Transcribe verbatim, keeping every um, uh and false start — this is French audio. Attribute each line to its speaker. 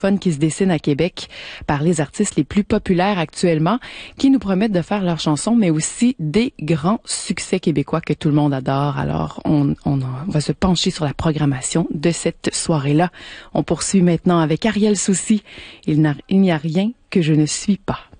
Speaker 1: fun qui se dessine à Québec par les artistes les plus populaires actuellement qui nous promettent de faire leurs chansons, mais aussi des grands succès québécois que tout le monde adore. Alors, on, on va se pencher sur la programmation de cette soirée-là. On poursuit maintenant avec Ariel Soucy. Il n'y a rien que je ne suis pas.